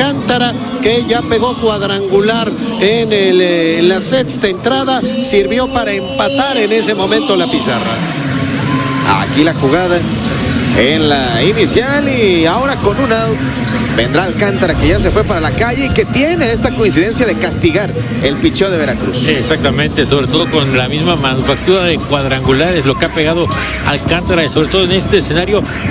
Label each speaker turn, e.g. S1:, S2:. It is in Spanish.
S1: Alcántara, que ya pegó cuadrangular en la sexta entrada, sirvió para empatar en ese momento la pizarra.
S2: Aquí la jugada en la inicial y ahora con un out vendrá Alcántara, que ya se fue para la calle y que tiene esta coincidencia de castigar el picheo de Veracruz.
S3: Exactamente, sobre todo con la misma manufactura de cuadrangulares, lo que ha pegado Alcántara, y sobre todo en este escenario